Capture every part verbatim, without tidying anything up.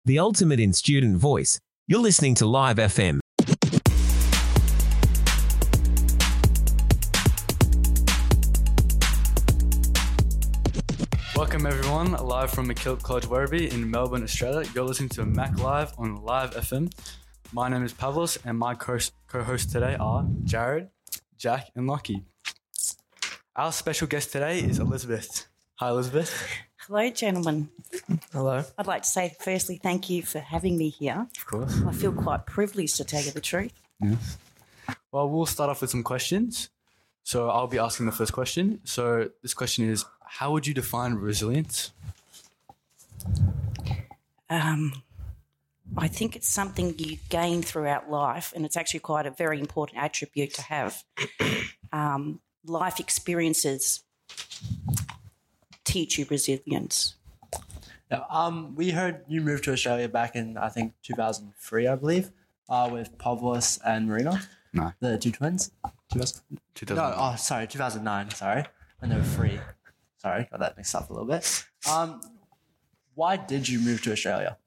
the ultimate in student voice. You're listening to Live F M. Welcome everyone, live from MacKillop College Werribee in Melbourne, Australia. You're listening to Mac Live on Live F M. My name is Pavlos and my co- co-hosts today are Jared, Jack and Lockie. Our special guest today is Elizabeth. Hi Elizabeth. Hello, gentlemen. Hello. I'd like to say firstly thank you for having me here. Of course. I feel quite privileged to tell you the truth. Yes. Well, we'll start off with some questions. So I'll be asking the first question. So this question is, how would you define resilience? Um, I think it's something you gain throughout life, and it's actually quite a very important attribute to have. Um, life experiences teach you resilience. Yeah, um, we heard you moved to Australia back in, I think, two thousand three, I believe, uh, with Pavlos and Marina. No. The two twins. two thousand two thousand No, oh, sorry, two thousand nine, sorry. When they were three. Sorry, got that mixed up a little bit. Um, why did you move to Australia?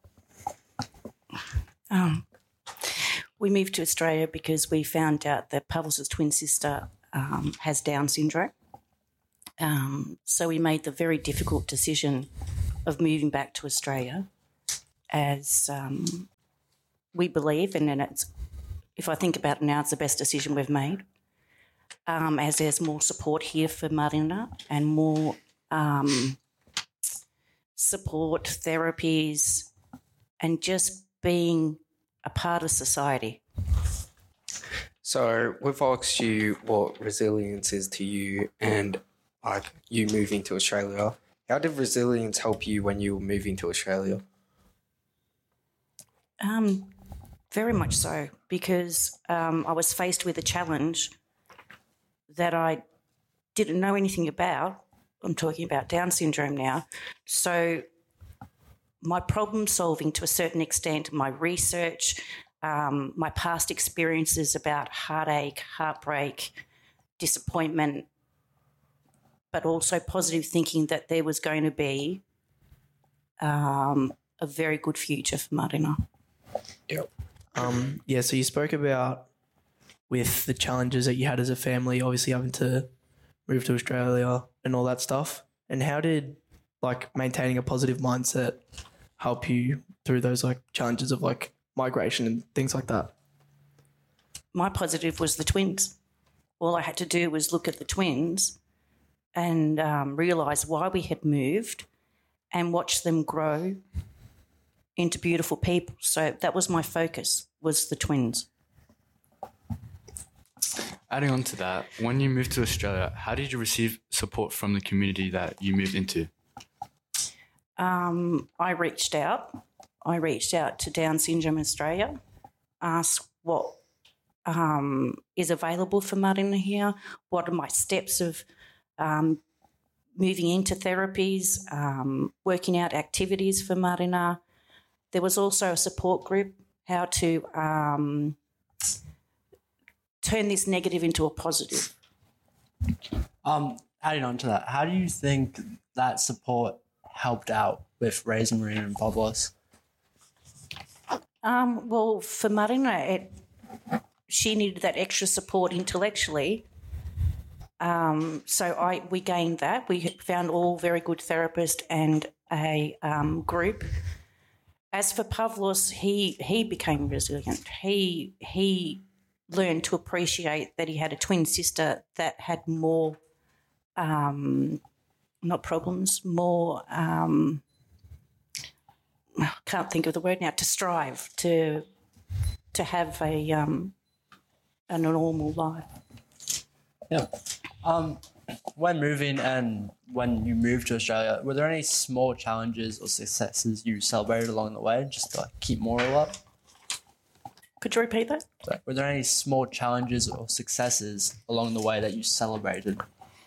Um, we moved to Australia because we found out that Pavlos' twin sister um, has Down syndrome. Um, so we made the very difficult decision of moving back to Australia as um, we believe, and then it's, if I think about it now, it's the best decision we've made, um, as there's more support here for Marina and more um, support, therapies, and just being a part of society. So we've asked you what resilience is to you and like you moving to Australia. How did resilience help you when you were moving to Australia? Um, very much so, because um, I was faced with a challenge that I didn't know anything about. I'm talking about Down syndrome now. So my problem solving to a certain extent, my research, um, my past experiences about heartache, heartbreak, disappointment, but also positive thinking that there was going to be um, a very good future for Marina. Yep. Um, yeah, so you spoke about with the challenges that you had as a family, obviously having to move to Australia and all that stuff. And how did like maintaining a positive mindset help you through those like challenges of like migration and things like that? My positive was the twins. All I had to do was look at the twins and um, realise why we had moved and watch them grow into beautiful people. So that was my focus, was the twins. Adding on to that, when you moved to Australia, how did you receive support from the community that you moved into? Um, I reached out. I reached out to Down Syndrome Australia, asked what um, is available for Marina here, what are my steps of um, moving into therapies, um, working out activities for Marina. There was also a support group, how to um, turn this negative into a positive. Um, adding on to that, how do you think that support helped out with raising Marina and Pavlos? Um, well, for Marina, it, she needed that extra support intellectually. Um, so I we gained that. We found all very good therapists and a um, group. As for Pavlos, he he became resilient. He he learned to appreciate that he had a twin sister that had more, um, not problems, more. Um, I can't think of the word now. To strive to to have a um, a normal life. Yeah. Um, when moving and when you moved to Australia, were there any small challenges or successes you celebrated along the way just to like, keep morale up? Could you repeat that? Sorry. Were there any small challenges or successes along the way that you celebrated?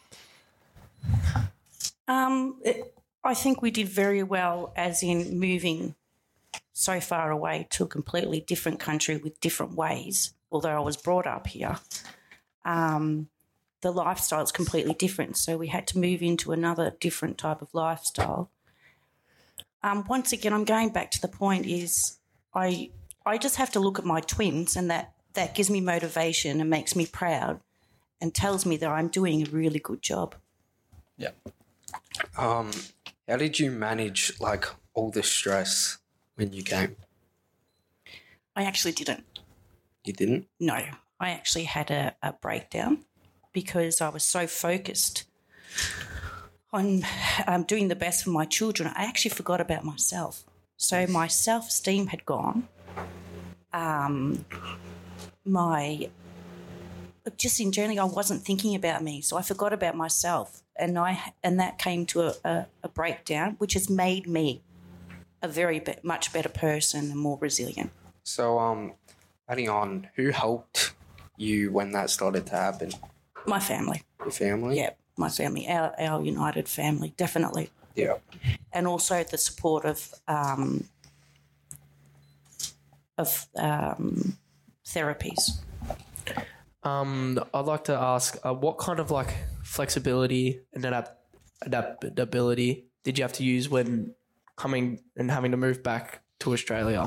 Um, it, I think we did very well, as in moving so far away to a completely different country with different ways, although I was brought up here. Um, the lifestyle is completely different, so we had to move into another different type of lifestyle. Um, once again, I'm going back to the point is I I just have to look at my twins, and that, that gives me motivation and makes me proud and tells me that I'm doing a really good job. Yeah. Um, how did you manage like all the stress when you came? I actually didn't. You didn't? No, I actually had a, a breakdown because I was so focused on um, doing the best for my children. I actually forgot about myself. So my self-esteem had gone. Um, my just in general, I wasn't thinking about me, so I forgot about myself, and I and that came to a, a, a breakdown, which has made me a very be- much better person and more resilient. So, um, adding on, who helped you when that started to happen? My family, Your family? yeah, my family, our our united family, definitely, Yeah. and also the support of um, of um, therapies. Um, I'd like to ask, uh, what kind of like flexibility and adapt- adaptability did you have to use when coming and having to move back to Australia?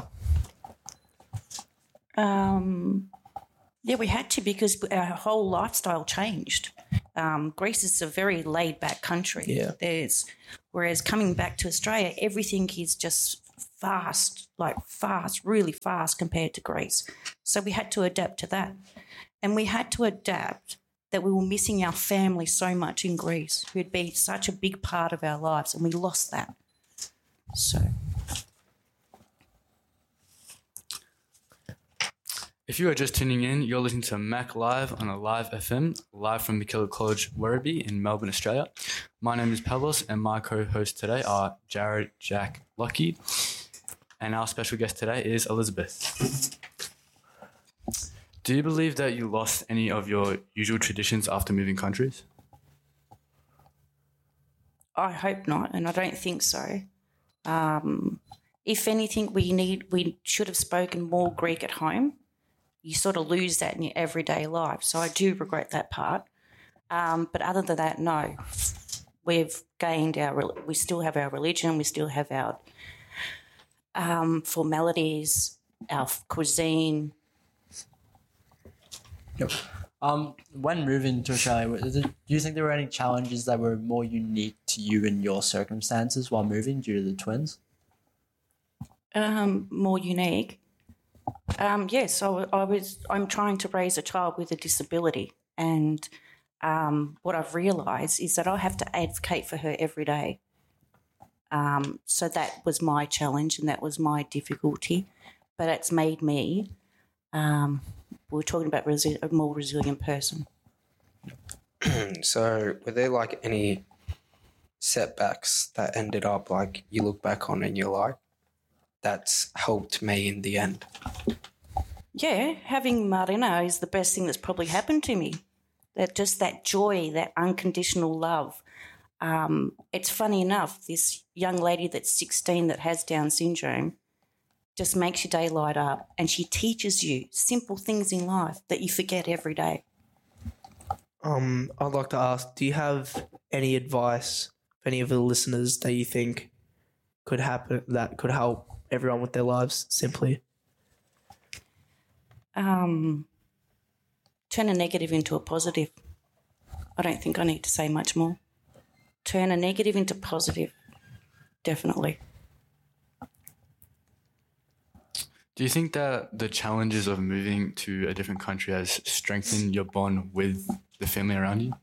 Um, yeah, we had to because our whole lifestyle changed. Um, Greece is a very laid-back country. Yeah. There's, whereas coming back to Australia, everything is just fast, like fast, really fast compared to Greece. So we had to adapt to that. And we had to adapt that we were missing our family so much in Greece, who'd been such a big part of our lives, and we lost that. So... If you are just tuning in, you're listening to Mac Live on a Live F M, live from McKillop College, Werribee in Melbourne, Australia. My name is Pavlos, and my co-hosts today are Jared, Jack, Lockie, and our special guest today is Elizabeth. Do you believe that you lost any of your usual traditions after moving countries? I hope not, and I don't think so. Um, if anything, we need we should have spoken more Greek at home. You sort of lose that in your everyday life, so I do regret that part. Um, but other than that, no. We've gained our. We still have our religion. We still have our um, formalities, our cuisine. Yep. Um, when moving to Australia, do you think there were any challenges that were more unique to you and your circumstances while moving due to the twins? Um, more unique. Um, yes, I, I was. I'm trying to raise a child with a disability, and um, what I've realised is that I have to advocate for her every day. Um, so that was my challenge, and that was my difficulty, but it's made me. Um, we're talking about resi- a more resilient person. So, were there like any setbacks that ended up like you look back on and you're like, that's helped me in the end? Yeah, having Marina is the best thing that's probably happened to me. That just that joy, that unconditional love. Um, it's funny enough, this young lady that's sixteen that has Down syndrome just makes your day light up, and she teaches you simple things in life that you forget every day. Um, I'd like to ask, do you have any advice for any of the listeners that you think could happen, that could help everyone with their lives simply? Um, turn a negative into a positive. I don't think I need to say much more. Turn a negative into positive, definitely. Do you think that the challenges of moving to a different country has strengthened your bond with the family around you?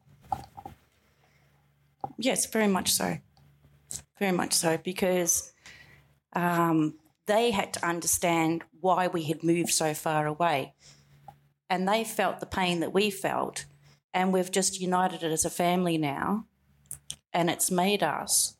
Yes, very much so. Very much so, because um, they had to understand why we had moved so far away. And they felt the pain that we felt, and we've just united it as a family now, and it's made us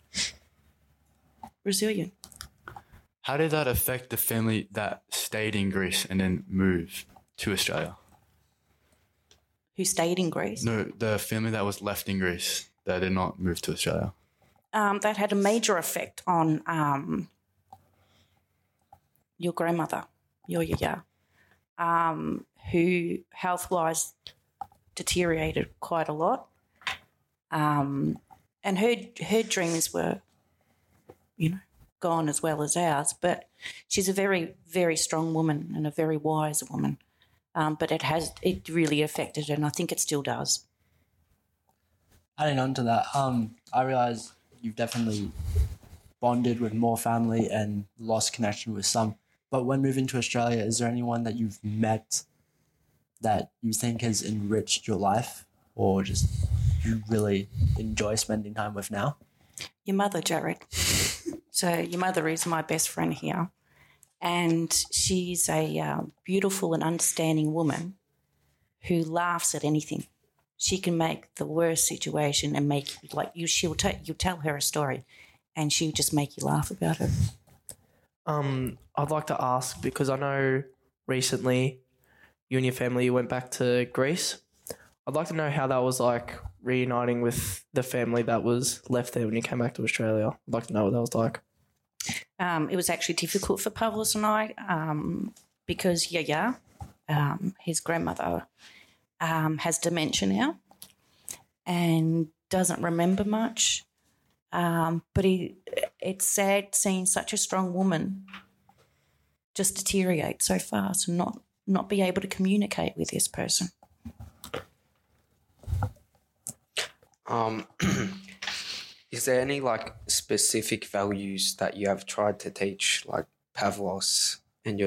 resilient. How did that affect the family that stayed in Greece and then moved to Australia? Who stayed in Greece? No, the family that was left in Greece that did not move to Australia. Um, that had a major effect on um, your grandmother, your yaya, um, who health-wise deteriorated quite a lot. Um, and her her dreams were, you know, gone as well as ours, but she's a very, very strong woman and a very wise woman. Um, but it has it really affected her, and I think it still does. Adding on to that, um, I realise you've definitely bonded with more family and lost connection with some. But when moving to Australia, is there anyone that you've met that you think has enriched your life or just you really enjoy spending time with now? Your mother, Jared. So your mother is my best friend here, and she's a uh, beautiful and understanding woman who laughs at anything. She can make the worst situation and make like you. She'll t- you tell her a story, and she'll just make you laugh about it. Um, I'd like to ask, because I know recently you and your family went back to Greece. I'd like to know how that was like reuniting with the family that was left there when you came back to Australia. I'd like to know what that was like. Um, it was actually difficult for Pavlos and I um, because Yaya, um, his grandmother, um, has dementia now and doesn't remember much. Um, but he, it's sad seeing such a strong woman just deteriorate so fast and not, not be able to communicate with this person. Um, is there any like specific values that you have tried to teach like Pavlos